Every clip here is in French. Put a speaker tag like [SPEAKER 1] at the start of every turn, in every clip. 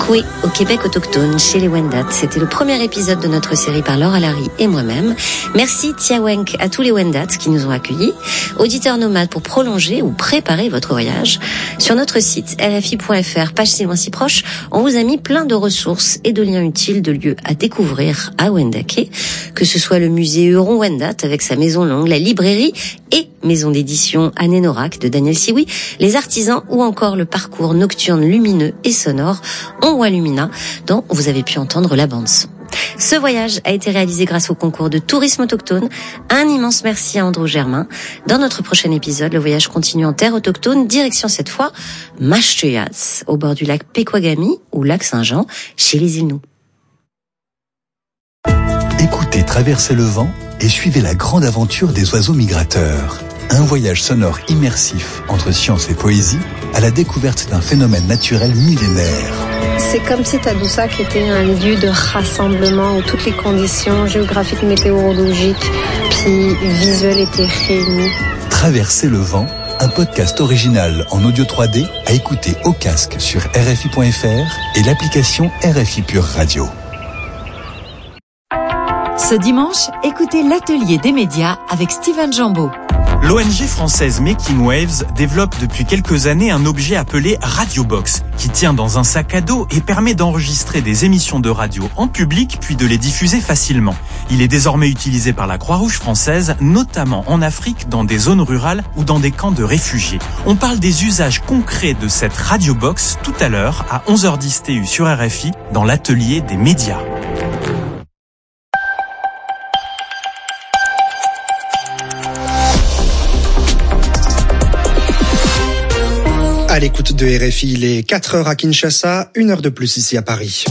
[SPEAKER 1] Coué au Québec autochtone chez les Wendat. C'était le premier épisode de notre série par Laura Larry et moi-même. Merci Tiawenk à tous les Wendat qui nous ont accueillis. Auditeurs nomades, pour prolonger ou préparer votre voyage, sur notre site rfi.fr, page si proche, on vous a mis plein de ressources et de liens utiles de lieux à découvrir à Wendake, que ce soit le musée Huron-Wendat avec sa maison longue, la librairie et maison d'édition Anénorak de Daniel Sioui, les artisans ou encore le parcours nocturne lumineux et sonore Onwa-Lumina dont vous avez pu entendre la bande-son. Ce voyage a été réalisé grâce au concours de tourisme autochtone. Un immense merci à Andrew Germain. Dans notre prochain épisode, le voyage continue en terre autochtone, direction cette fois Mashtuyas, au bord du lac Pequagami ou lac Saint-Jean, chez les Inuits.
[SPEAKER 2] Écoutez Traverser le vent et suivez la grande aventure des oiseaux migrateurs. Un voyage sonore immersif entre science et poésie à la découverte d'un phénomène naturel millénaire.
[SPEAKER 3] C'est comme si Tadoussac était un lieu de rassemblement où toutes les conditions géographiques, météorologiques puis visuelles étaient réunies.
[SPEAKER 2] Traverser le vent, un podcast original en audio 3D à écouter au casque sur RFI.fr et l'application RFI Pure Radio.
[SPEAKER 4] Ce dimanche, écoutez l'atelier des médias avec Steven Jambeau.
[SPEAKER 5] L'ONG française Making Waves développe depuis quelques années un objet appelé Radiobox, qui tient dans un sac à dos et permet d'enregistrer des émissions de radio en public puis de les diffuser facilement. Il est désormais utilisé par la Croix-Rouge française, notamment en Afrique, dans des zones rurales ou dans des camps de réfugiés. On parle des usages concrets de cette Radiobox tout à l'heure à 11h10 TU sur RFI dans l'atelier des médias.
[SPEAKER 6] À l'écoute de RFI, il est 4h à Kinshasa, 1 heure de plus ici à Paris.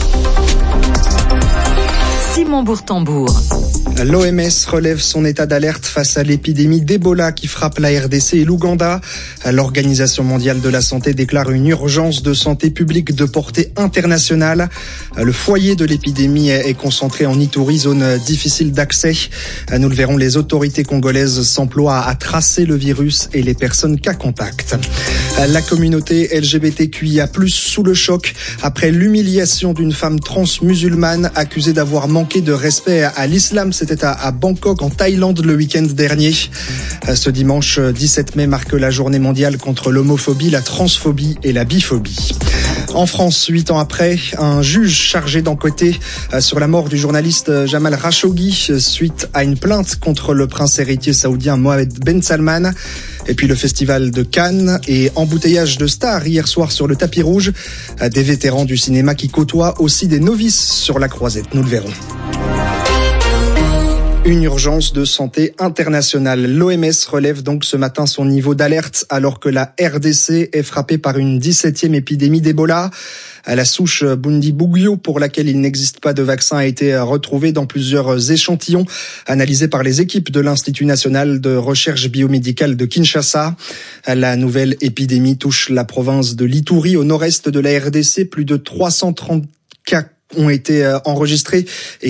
[SPEAKER 4] Simon Bourtambour.
[SPEAKER 6] L'OMS relève son état d'alerte face à l'épidémie d'Ebola qui frappe la RDC et l'Ouganda. L'Organisation mondiale de la santé déclare une urgence de santé publique de portée internationale. Le foyer de l'épidémie est concentré en Ituri, zone difficile d'accès. Nous le verrons, les autorités congolaises s'emploient à tracer le virus et les personnes cas contact. La communauté LGBTQIA+, sous le choc après l'humiliation d'une femme trans-musulmane accusée d'avoir manqué de respect à l'islam. C'était à Bangkok, en Thaïlande, le week-end dernier. Ce dimanche 17 mai marque la journée mondiale contre l'homophobie, la transphobie et la biphobie. En France, 8 ans après, un juge chargé d'enquêter sur la mort du journaliste Jamal Khashoggi suite à une plainte contre le prince héritier saoudien Mohammed Ben Salman. Et puis le festival de Cannes et embouteillage de stars hier soir sur le tapis rouge. Des vétérans du cinéma qui côtoient aussi des novices sur la croisette, nous le verrons. Une urgence de santé internationale. L'OMS relève donc ce matin son niveau d'alerte alors que la RDC est frappée par une 17e épidémie d'Ebola. La souche Bundibugyo, pour laquelle il n'existe pas de vaccin, a été retrouvée dans plusieurs échantillons analysés par les équipes de l'Institut national de recherche biomédicale de Kinshasa. La nouvelle épidémie touche la province de l'Ituri au nord-est de la RDC. Plus de 330 cas ont été enregistrés et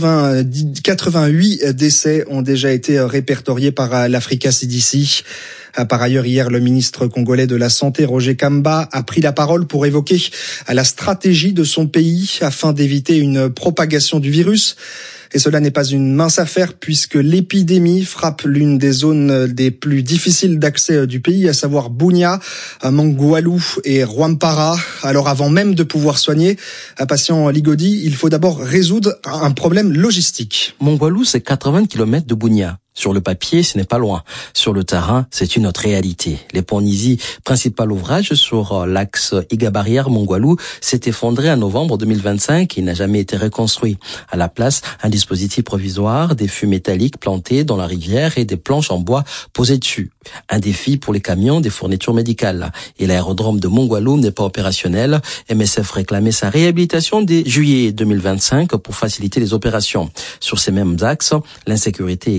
[SPEAKER 6] 88 décès ont déjà été répertoriés par l'Africa CDC. Par ailleurs, hier, le ministre congolais de la Santé, Roger Kamba, a pris la parole pour évoquer la stratégie de son pays afin d'éviter une propagation du virus. Et cela n'est pas une mince affaire puisque l'épidémie frappe l'une des zones des plus difficiles d'accès du pays, à savoir Bunia, Mangoualou et Rwampara. Alors avant même de pouvoir soigner un patient Ligodi, il faut d'abord résoudre un problème logistique.
[SPEAKER 7] Mangoualou, c'est 80 km de Bunia. Sur le papier, ce n'est pas loin. Sur le terrain, c'est une autre réalité. Les ponts Nizi, principal ouvrage sur l'axe Igabarière-Mongoualou, s'est effondré en novembre 2025 et n'a jamais été reconstruit. À la place, un dispositif provisoire, des fûts métalliques plantés dans la rivière et des planches en bois posées dessus. Un défi pour les camions des fournitures médicales. Et l'aérodrome de Mongoualou n'est pas opérationnel. MSF réclamait sa réhabilitation dès juillet 2025 pour faciliter les opérations. Sur ces mêmes axes, l'insécurité est quasi permanente.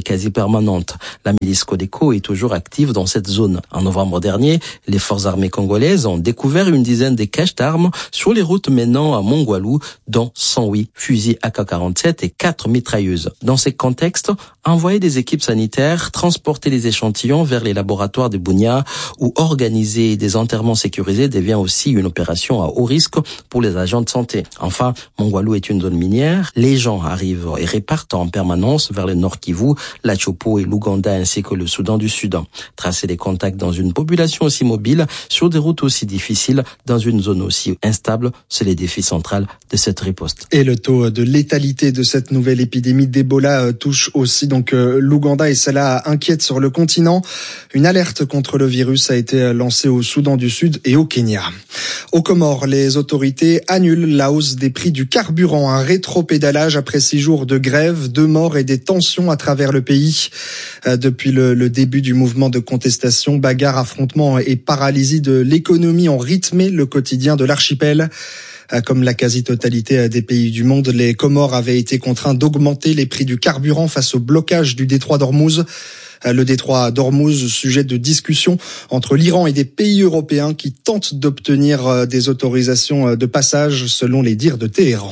[SPEAKER 7] permanente. La milice Codeco est toujours active dans cette zone. En novembre dernier, les forces armées congolaises ont découvert une dizaine de caches d'armes sur les routes menant à Mongwalu, dont 108 fusils AK-47 et 4 mitrailleuses. Dans ce contexte, envoyer des équipes sanitaires, transporter les échantillons vers les laboratoires de Bunia ou organiser des enterrements sécurisés devient aussi une opération à haut risque pour les agents de santé. Enfin, Mongwalu est une zone minière. Les gens arrivent et repartent en permanence vers le Nord Kivu, la Chopo et l'Ouganda ainsi que le Soudan du Sud. Tracer des contacts dans une population aussi mobile, sur des routes aussi difficiles, dans une zone aussi instable, c'est le défi central de cette riposte.
[SPEAKER 6] Et le taux de létalité de cette nouvelle épidémie d'Ebola touche aussi l'Ouganda et cela inquiète sur le continent. Une alerte contre le virus a été lancée au Soudan du Sud et au Kenya. Aux Comores, les autorités annulent la hausse des prix du carburant, un rétropédalage après 6 jours de grève, de morts et des tensions à travers le pays. Depuis le début du mouvement de contestation, bagarres, affrontements et paralysie de l'économie ont rythmé le quotidien de l'archipel. Comme la quasi-totalité des pays du monde, les Comores avaient été contraints d'augmenter les prix du carburant face au blocage du détroit d'Ormuz. Le détroit d'Ormuz, sujet de discussion entre l'Iran et des pays européens qui tentent d'obtenir des autorisations de passage selon les dires de Téhéran.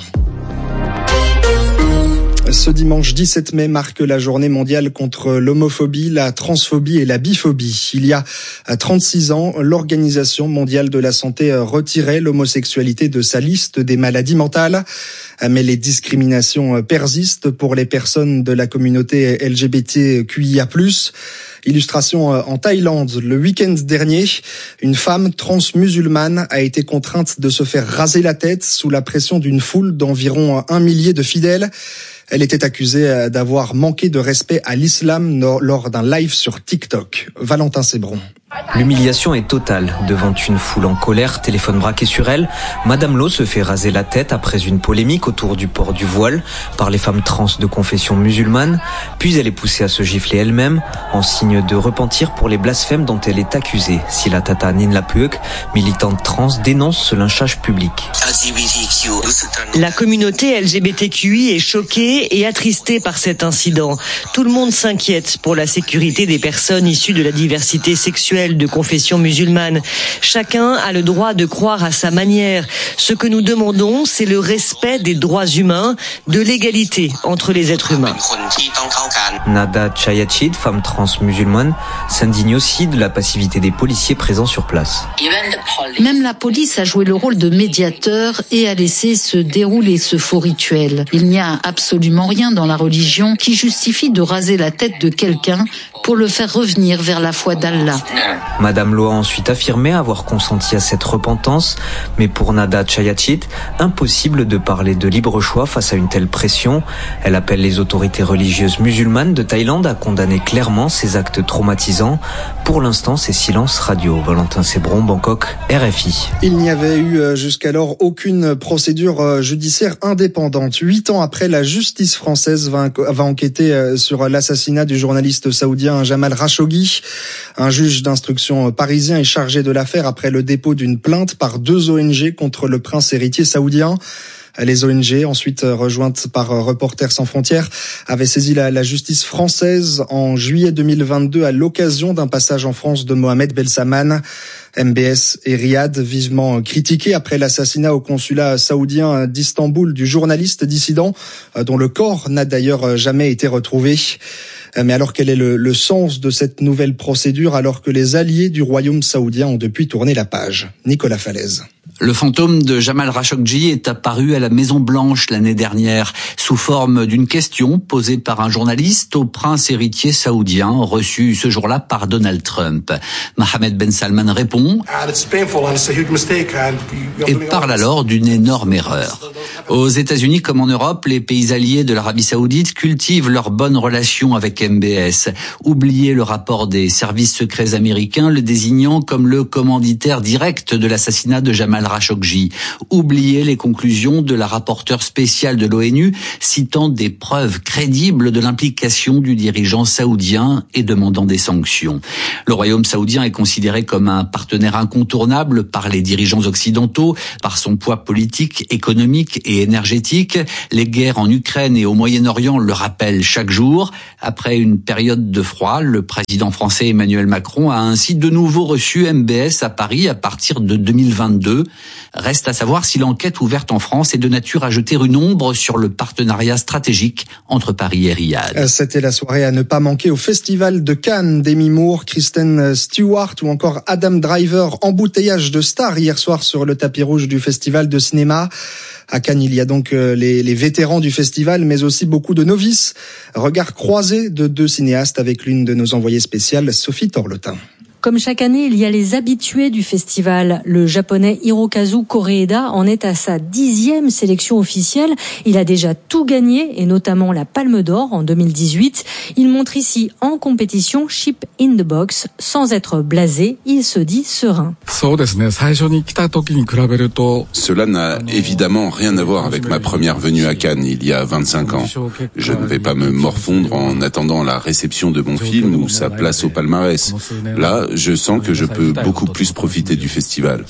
[SPEAKER 6] Ce dimanche 17 mai marque la journée mondiale contre l'homophobie, la transphobie et la biphobie. Il y a 36 ans, l'Organisation mondiale de la santé retirait l'homosexualité de sa liste des maladies mentales. Mais les discriminations persistent pour les personnes de la communauté LGBTQIA+. Illustration en Thaïlande. Le week-end dernier, une femme trans-musulmane a été contrainte de se faire raser la tête sous la pression d'une foule d'environ 1 millier de fidèles. Elle était accusée d'avoir manqué de respect à l'islam lors d'un live sur TikTok. Valentin Sébron.
[SPEAKER 8] L'humiliation est totale. Devant une foule en colère, téléphone braqué sur elle, Madame Lo se fait raser la tête après une polémique autour du port du voile par les femmes trans de confession musulmane. Puis elle est poussée à se gifler elle-même en signe de repentir pour les blasphèmes dont elle est accusée. Sila Tata Ninlapuek, militante trans, dénonce ce lynchage public.
[SPEAKER 9] La communauté LGBTQI est choquée et attristée par cet incident. Tout le monde s'inquiète pour la sécurité des personnes issues de la diversité sexuelle de confession musulmane. Chacun a le droit de croire à sa manière. Ce que nous demandons, c'est le respect des droits humains, de l'égalité entre les êtres humains.
[SPEAKER 8] Nada Chayachid, femme trans musulmane, s'indigne aussi de la passivité des policiers présents sur place.
[SPEAKER 10] Même la police a joué le rôle de médiateur et a laissé se dérouler ce faux rituel. Il n'y a absolument rien dans la religion qui justifie de raser la tête de quelqu'un pour le faire revenir vers la foi d'Allah.
[SPEAKER 8] Madame Lo a ensuite affirmé avoir consenti à cette repentance, mais pour Nada Chayachid, impossible de parler de libre choix face à une telle pression. Elle appelle les autorités religieuses musulmanes de Thaïlande à condamner clairement ces actes traumatisants. Pour l'instant, c'est silence radio. Valentin Sébron, Bangkok, RFI.
[SPEAKER 6] Il n'y avait eu jusqu'alors aucune procédure judiciaire indépendante. 8 ans après, la justice française va enquêter sur l'assassinat du journaliste saoudien Jamal Khashoggi. Un juge d'instruction parisien est chargé de l'affaire après le dépôt d'une plainte par 2 ONG contre le prince héritier saoudien. Les ONG, ensuite rejointes par Reporters sans frontières, avaient saisi la justice française en juillet 2022 à l'occasion d'un passage en France de Mohamed Belsaman. MBS et Riyad vivement critiqués après l'assassinat au consulat saoudien d'Istanbul du journaliste dissident, dont le corps n'a d'ailleurs jamais été retrouvé. Mais alors quel est le sens de cette nouvelle procédure alors que les alliés du royaume saoudien ont depuis tourné la page? Nicolas Falaise.
[SPEAKER 11] Le fantôme de Jamal Khashoggi est apparu à la Maison Blanche l'année dernière sous forme d'une question posée par un journaliste au prince héritier saoudien reçu ce jour-là par Donald Trump. Mohammed Ben Salman répond et parle alors d'une énorme erreur. Aux États-Unis comme en Europe, les pays alliés de l'Arabie saoudite cultivent leurs bonnes relations avec MBS. Oubliez le rapport des services secrets américains le désignant comme le commanditaire direct de l'assassinat de Jamal Khashoggi. Oubliez les conclusions de la rapporteure spéciale de l'ONU citant des preuves crédibles de l'implication du dirigeant saoudien et demandant des sanctions. Le royaume saoudien est considéré comme un partenaire incontournable par les dirigeants occidentaux, par son poids politique, économique et énergétique. Les guerres en Ukraine et au Moyen-Orient le rappellent chaque jour. Après une période de froid, le président français Emmanuel Macron a ainsi de nouveau reçu MBS à Paris à partir de 2022. Reste à savoir si l'enquête ouverte en France est de nature à jeter une ombre sur le partenariat stratégique entre Paris et Riyad.
[SPEAKER 6] C'était la soirée à ne pas manquer au Festival de Cannes. Demi Moore, Kristen Stewart ou encore Adam Driver, embouteillage de stars hier soir sur le tapis rouge du Festival de cinéma. À Cannes, il y a donc les vétérans du festival, mais aussi beaucoup de novices. Regard croisé de 2 cinéastes avec l'une de nos envoyées spéciales, Sophie Torlotin.
[SPEAKER 12] Comme chaque année, il y a les habitués du festival. Le japonais Hirokazu Koreeda en est à sa 10e sélection officielle. Il a déjà tout gagné, et notamment la Palme d'Or en 2018. Il montre ici en compétition Chip in the Box. Sans être blasé, il se dit serein.
[SPEAKER 13] Cela n'a évidemment rien à voir avec ma première venue à Cannes il y a 25 ans. Je ne vais pas me morfondre en attendant la réception de mon film ou sa place au palmarès. Là, je sens que je peux beaucoup plus profiter du festival.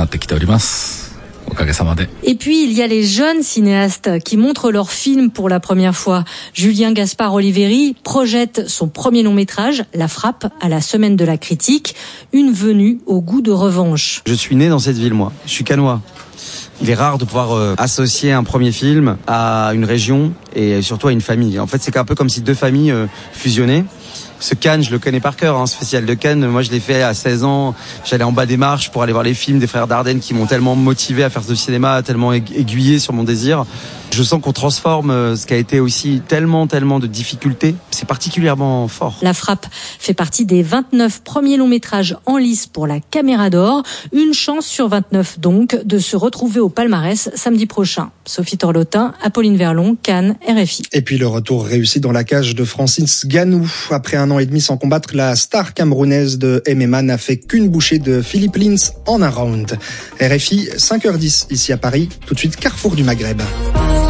[SPEAKER 12] Et puis, il y a les jeunes cinéastes qui montrent leurs films pour la première fois. Julien Gaspard Oliveri projette son premier long métrage, La Frappe, à la Semaine de la Critique. Une venue au goût de revanche.
[SPEAKER 14] Je suis né dans cette ville, moi. Je suis cannois. Il est rare de pouvoir associer un premier film à une région et surtout à une famille. En fait, c'est un peu comme si 2 familles fusionnaient. Ce Cannes, je le connais par cœur, ce festival de Cannes. Moi, je l'ai fait à 16 ans. J'allais en bas des marches pour aller voir les films des frères Dardenne qui m'ont tellement motivé à faire ce cinéma, tellement aiguillé sur mon désir. Je sens qu'on transforme ce qui a été aussi tellement de difficultés. C'est particulièrement fort.
[SPEAKER 12] La Frappe fait partie des 29 premiers longs métrages en lice pour la Caméra d'Or. Une chance sur 29 donc de se retrouver au palmarès samedi prochain. Sophie Torlotin, Apolline Verlon, Cannes, RFI.
[SPEAKER 6] Et puis le retour réussi dans la cage de Francis Ngannou. Après 1 an et demi sans combattre, la star camerounaise de MMA n'a fait qu'une bouchée de Philippe Lins en un round. RFI, 5h10 ici à Paris. Tout de suite, Carrefour du Maghreb.